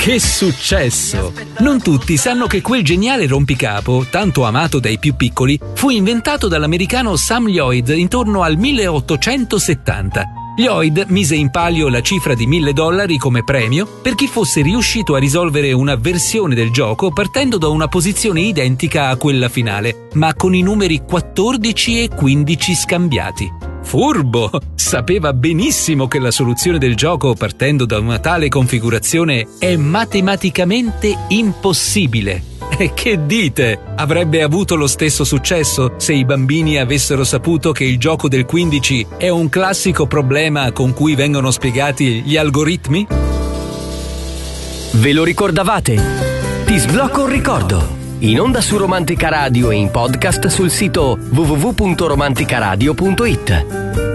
Che successo! Non tutti sanno che quel geniale rompicapo, tanto amato dai più piccoli, fu inventato dall'americano Sam Lloyd intorno al 1870. Lloyd mise in palio la cifra di $1.000 come premio per chi fosse riuscito a risolvere una versione del gioco partendo da una posizione identica a quella finale, ma con i numeri 14 e 15 scambiati. Furbo! Sapeva benissimo che la soluzione del gioco partendo da una tale configurazione è matematicamente impossibile. E che dite? Avrebbe avuto lo stesso successo se i bambini avessero saputo che il gioco del 15 è un classico problema con cui vengono spiegati gli algoritmi? Ve lo ricordavate? Ti sblocco un ricordo. In onda su Romantica Radio e in podcast sul sito www.romanticaradio.it.